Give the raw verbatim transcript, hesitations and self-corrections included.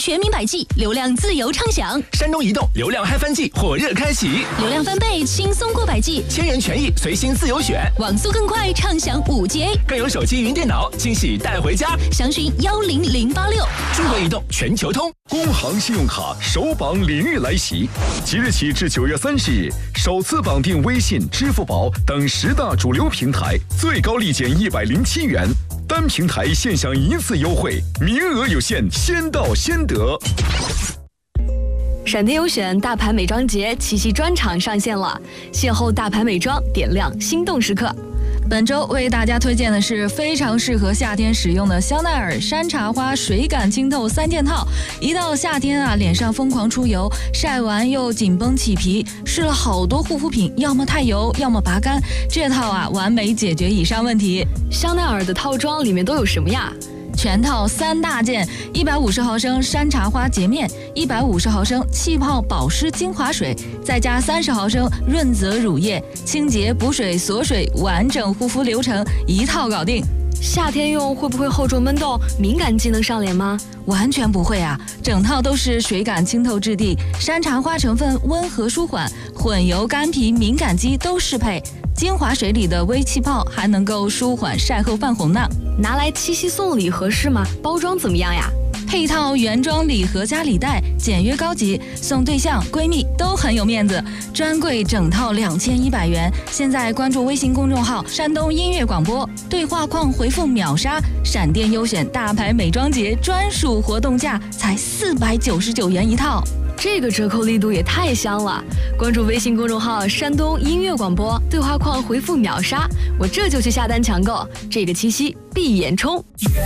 全民百 G， 流量自由畅享。 山东移动流量嗨翻季火热开启， 流量翻倍，轻松过百 G， 千元权益随心自由选， 网速更快，畅享五 G A， 更有手机云电脑惊喜带回家。 详询幺零零八六。 中国移动全球通。 工行信用卡首绑领域来袭，即日起至九月三十日，首次绑定微信、支付宝等十大主流平台，最高立减一百零七元，单平台现享一次优惠，名额有限，先到先得。 闪电优选大牌美妆节七夕专场上线了，邂逅大牌美妆，点亮心动时刻。 本周为大家推荐的是非常适合夏天使用的香奈儿山茶花水感清透三件套。一到夏天啊，脸上疯狂出油，晒完又紧绷起皮，试了好多护肤品，要么太油，要么拔干，这套啊完美解决以上问题。 香奈儿的套装里面都有什么呀？ 全套三大件：一百五十毫升山茶花洁面，一百五十毫升气泡保湿精华水，再加三十毫升润泽乳液，清洁补水锁水，完整护肤流程一套搞定。 夏天用会不会厚重闷痘，敏感肌能上脸吗？ 完全不会啊，整套都是水感清透质地，山茶花成分温和舒缓，混油干皮敏感肌都适配。精华水里的微气泡还能够舒缓晒后泛红呢。 拿来七夕送礼合适吗？包装怎么样呀？ 配套原装礼盒加礼袋，简约高级，送对象闺蜜都很有面子。专柜整套两千一百元，现在关注微信公众号山东音乐广播，对话框回复秒杀，闪电优选大牌美妆节专属活动价才四百九十九元一套。 这个折扣力度也太香了！关注微信公众号山东音乐广播，对话框回复秒杀，我这就去下单抢购，这个七夕必眼冲。